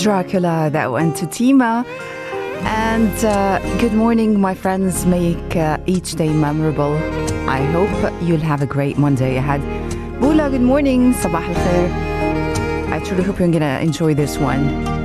Dracula, that went to Tima. And good morning, my friends. Make each day memorable. I hope you'll have a great Monday ahead. Bula, good morning. Sabah al khair. I truly hope you're going to enjoy this one.